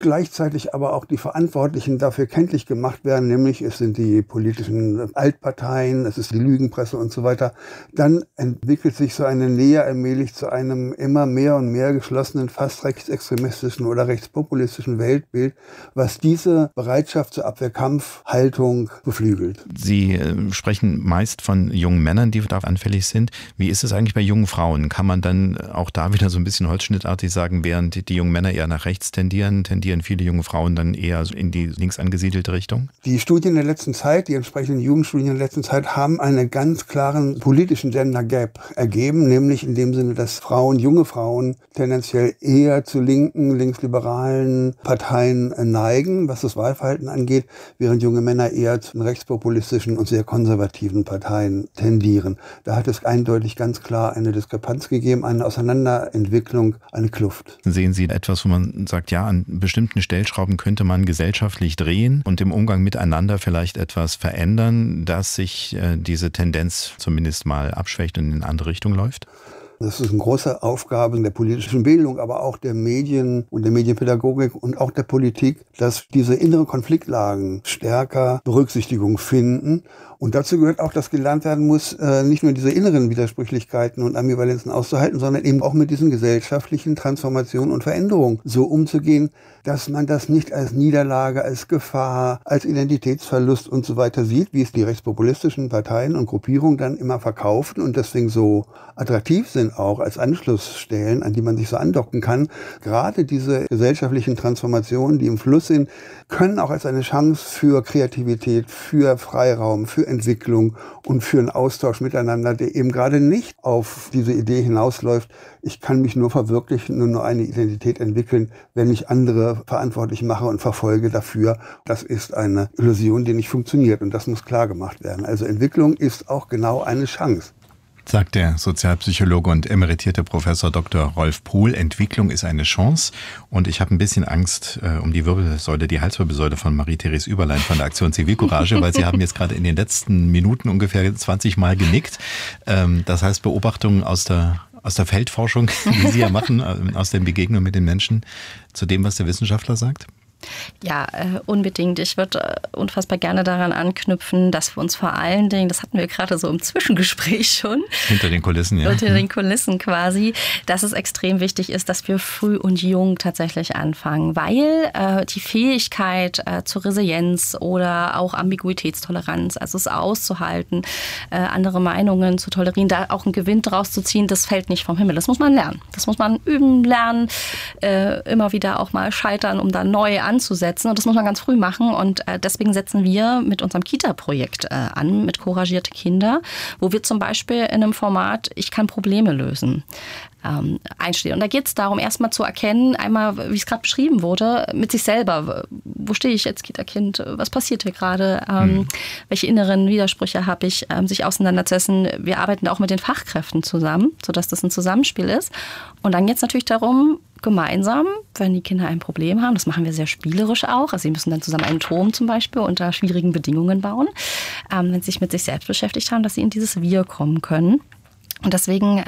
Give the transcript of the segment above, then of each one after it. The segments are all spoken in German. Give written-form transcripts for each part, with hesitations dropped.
gleichzeitig aber auch die Verantwortlichen dafür kenntlich gemacht werden, nämlich es sind die politischen Altparteien, es ist die Lügenpresse und so weiter, dann entwickelt sich so eine Nähe allmählich zu einem immer mehr und mehr geschlossenen, fast rechtsextremistischen oder rechtspopulistischen Weltbild, was diese Bereitschaft zur Abwehrkampfhaltung beflügelt. Sie sprechen meist von jungen Männern, die da anfällig sind. Wie ist es eigentlich bei jungen Frauen? Kann man dann auch da wieder so ein bisschen holzschnittartig sagen, während die jungen Männer eher nach rechts tendieren viele junge Frauen dann eher in die links angesiedelte Richtung? Die Studien der letzten Zeit, die entsprechenden Jugendstudien der letzten Zeit, haben einen ganz klaren politischen Gender Gap ergeben, nämlich in dem Sinne, dass junge Frauen tendenziell eher zu linken, linksliberalen Parteien neigen, was das Wahlverhalten angeht, während junge Männer eher zu rechtspopulistischen und sehr konservativen Parteien tendieren. Da hat es eindeutig ganz klar eine Diskrepanz gegeben, eine Auseinanderentwicklung, eine Kluft. Sehen Sie etwas, wo man sagt, ja, an bestimmten Stellschrauben könnte man gesellschaftlich drehen und im Umgang miteinander vielleicht etwas verändern, dass sich diese Tendenz zumindest mal abschwächt und in eine andere Richtung läuft? Das ist eine große Aufgabe der politischen Bildung, aber auch der Medien und der Medienpädagogik und auch der Politik, dass diese inneren Konfliktlagen stärker Berücksichtigung finden. Und dazu gehört auch, dass gelernt werden muss, nicht nur diese inneren Widersprüchlichkeiten und Ambivalenzen auszuhalten, sondern eben auch mit diesen gesellschaftlichen Transformationen und Veränderungen so umzugehen, dass man das nicht als Niederlage, als Gefahr, als Identitätsverlust und so weiter sieht, wie es die rechtspopulistischen Parteien und Gruppierungen dann immer verkaufen und deswegen so attraktiv sind auch als Anschlussstellen, an die man sich so andocken kann. Gerade diese gesellschaftlichen Transformationen, die im Fluss sind, können auch als eine Chance für Kreativität, für Freiraum, für Entwicklung und für einen Austausch miteinander, der eben gerade nicht auf diese Idee hinausläuft, ich kann mich nur verwirklichen, nur eine Identität entwickeln, wenn ich andere verantwortlich mache und verfolge dafür. Das ist eine Illusion, die nicht funktioniert und das muss klar gemacht werden. Also Entwicklung ist auch genau eine Chance. Sagt der Sozialpsychologe und emeritierte Professor Dr. Rolf Puhl. Entwicklung ist eine Chance. Und ich habe ein bisschen Angst um die Wirbelsäule, die Halswirbelsäule von Marie-Therese Überlein von der Aktion Zivilcourage, weil Sie haben jetzt gerade in den letzten Minuten ungefähr 20 Mal genickt. Das heißt, Beobachtungen aus der Feldforschung, die Sie ja machen, aus den Begegnungen mit den Menschen, zu dem, was der Wissenschaftler sagt? Ja, unbedingt. Ich würde unfassbar gerne daran anknüpfen, dass wir uns vor allen Dingen, das hatten wir gerade so im Zwischengespräch schon. Hinter den Kulissen, ja. Hinter den Kulissen quasi, dass es extrem wichtig ist, dass wir früh und jung tatsächlich anfangen, weil die Fähigkeit zur Resilienz oder auch Ambiguitätstoleranz, also es auszuhalten, andere Meinungen zu tolerieren, da auch einen Gewinn draus zu ziehen, das fällt nicht vom Himmel. Das muss man lernen. Das muss man üben, lernen, immer wieder auch mal scheitern, um dann neu anzusetzen. Und das muss man ganz früh machen. Und deswegen setzen wir mit unserem Kita-Projekt an, mit Couragierte Kinder, wo wir zum Beispiel in einem Format Ich kann Probleme lösen einstehen. Und da geht es darum, erstmal zu erkennen, einmal, wie es gerade beschrieben wurde, mit sich selber. Wo stehe ich als Kita-Kind? Was passiert hier gerade? Welche inneren Widersprüche habe ich? Sich auseinanderzusetzen. Wir arbeiten auch mit den Fachkräften zusammen, sodass das ein Zusammenspiel ist. Und dann geht es natürlich darum, gemeinsam, wenn die Kinder ein Problem haben, das machen wir sehr spielerisch auch, also sie müssen dann zusammen einen Turm zum Beispiel unter schwierigen Bedingungen bauen, wenn sie sich mit sich selbst beschäftigt haben, dass sie in dieses Wir kommen können. Und deswegen,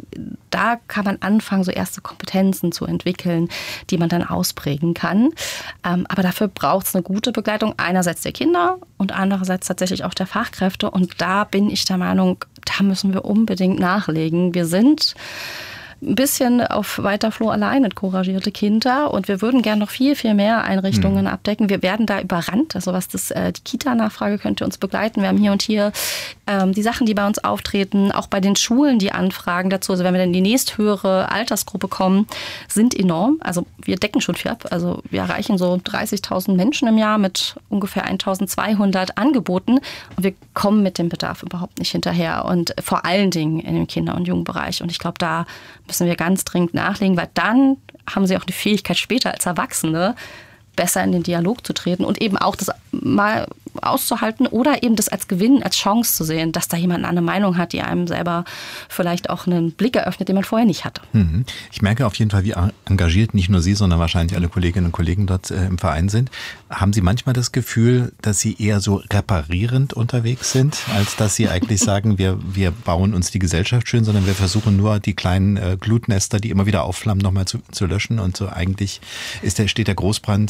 da kann man anfangen, so erste Kompetenzen zu entwickeln, die man dann ausprägen kann. Aber dafür braucht es eine gute Begleitung, einerseits der Kinder und andererseits tatsächlich auch der Fachkräfte. Und da bin ich der Meinung, da müssen wir unbedingt nachlegen. Wir sind ein bisschen auf weiter Flur allein mit Couragierte Kinder und wir würden gerne noch viel, viel mehr Einrichtungen abdecken. Wir werden da überrannt, also was die Kita-Nachfrage könnte uns begleiten. Wir haben hier und hier die Sachen, die bei uns auftreten, auch bei den Schulen die Anfragen dazu, also wenn wir dann in die nächsthöhere Altersgruppe kommen, sind enorm. Also wir decken schon viel ab, also wir erreichen so 30.000 Menschen im Jahr mit ungefähr 1.200 Angeboten und wir kommen mit dem Bedarf überhaupt nicht hinterher und vor allen Dingen in dem Kinder- und Jugendbereich und ich glaube, da müssen wir ganz dringend nachlegen, weil dann haben sie auch die Fähigkeit, später als Erwachsene besser in den Dialog zu treten und eben auch das mal auszuhalten oder eben das als Gewinn, als Chance zu sehen, dass da jemand eine Meinung hat, die einem selber vielleicht auch einen Blick eröffnet, den man vorher nicht hatte. Ich merke auf jeden Fall, wie engagiert nicht nur Sie, sondern wahrscheinlich alle Kolleginnen und Kollegen dort im Verein sind. Haben Sie manchmal das Gefühl, dass Sie eher so reparierend unterwegs sind, als dass Sie eigentlich sagen, wir bauen uns die Gesellschaft schön, sondern wir versuchen nur die kleinen Glutnester, die immer wieder aufflammen, nochmal zu löschen und so eigentlich steht der Großbrand